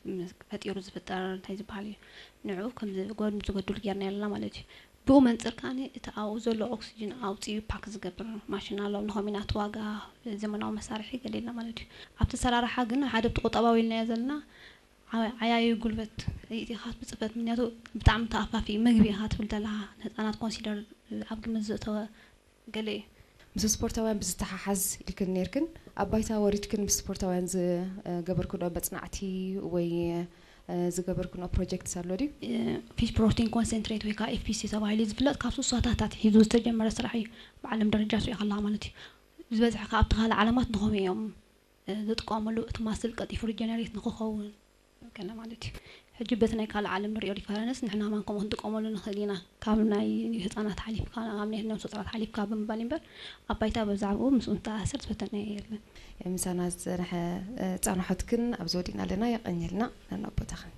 ፈጢሩ ዝፈጠር እንታይ ዝበሃል ንዑ ከም ዝገድሉ ጌርና ያለና ማለት እዩ ብኡ መንፅር ካኒ እቲ ኣብኡ ዘሎ ኦክሲጅን ኣውፅኡ ፓክ ዝገብር ማሽን ኣሎ ንኾሚናት ዋጋ ዘመናዊ መሳርሒ ገሊልና ማለት እዩ ኣብቲ ሰራርሓ ግን ሓደ ብቁጠባዊ ኢልና ዘለና ዓያዩ ጉልበት ኢኻ ብፅፈት ምክንያቱ ብጣዕሚ ተኣፋፊ ምግቢ ኢኻ ትብል ዘለኻ ህፃናት ኮንሲደር ኣብ ግምት ዘእተወ ገለ እዩ ምስ ስፖርታውያን ብዝተሓሓዝ ኢልክን ነርክን ኣብ ባይታ ወሪድክን ምስ ስፖርታውያን ዝገበርክዶ በፅናዕቲ ወይ ዝገበርክኖ ፕሮጀክት ኣሎ ድዩ ፊሽ ፕሮቲን ኮንሰንትሬት ወይ ከዓ ኤፍፒሲ ተባሂሉ ዝፍለጥ ካብ ሶስታታት ሒዙ ዝተጀመረ ስራሕ እዩ ብዓለም ደረጃ ስሪኡ ከለኻ ማለት እዩ ዝበዝሐ ካብ ኣብቲ ካልእ ዓለማት ንኸመ እዮም ዝጥቀመሉ እቲ ማስል ቀጢፉ ሪጀነሬት ንክኸውን كنا مالتي حجبت ناي كلا عالم نريو ريفرنس نحنا ما نكون نقوموا نخلينا كاملنا هتانات حليب كان عاملين هنا مسطرات حليب كابن بالينبر أبايتا بزعبو مسؤول تأثرت فتناي يعني مثلا رح تصنع حدكن أبزودين علينا يقني لنا نبضخن